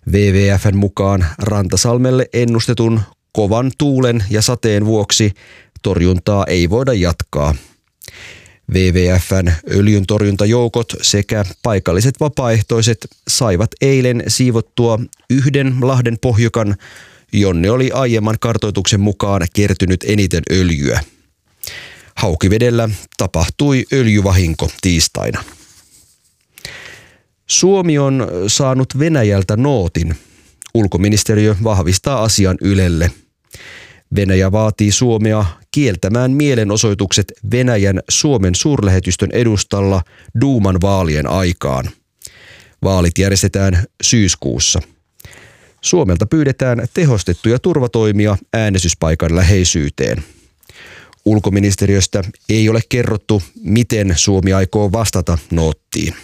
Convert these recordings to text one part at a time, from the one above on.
WWF:n mukaan Rantasalmelle ennustetun kovan tuulen ja sateen vuoksi torjuntaa ei voida jatkaa. WWF:n öljyntorjuntajoukot sekä paikalliset vapaaehtoiset saivat eilen siivottua yhden lahden pohjukan, jonne oli aiemman kartoituksen mukaan kertynyt eniten öljyä. Haukivedellä tapahtui öljyvahinko tiistaina. Suomi on saanut Venäjältä nootin. Ulkoministeriö vahvistaa asian Ylelle. Venäjä vaatii Suomea kieltämään mielenosoitukset Venäjän Suomen suurlähetystön edustalla Duuman vaalien aikaan. Vaalit järjestetään syyskuussa. Suomelta pyydetään tehostettuja turvatoimia äänestyspaikan läheisyyteen. Ulkoministeriöstä ei ole kerrottu, miten Suomi aikoo vastata noottiin.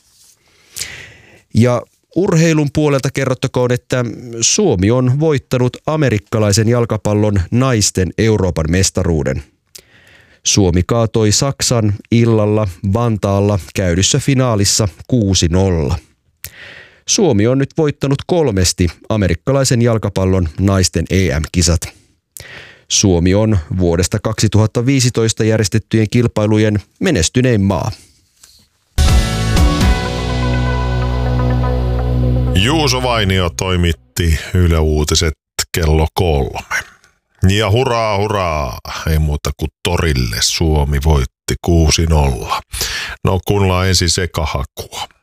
Ja urheilun puolelta kerrottakoon, että Suomi on voittanut amerikkalaisen jalkapallon naisten Euroopan mestaruuden. Suomi kaatoi Saksan illalla Vantaalla käydyssä finaalissa 6-0. Suomi on nyt voittanut 3 amerikkalaisen jalkapallon naisten EM-kisat. Suomi on vuodesta 2015 järjestettyjen kilpailujen menestynein maa. Juuso Vainio toimitti Yle Uutiset kello 3. Ja hurraa, ei muuta kuin torille, Suomi voitti 6-0. No kuunnellaan ensin sekahakua.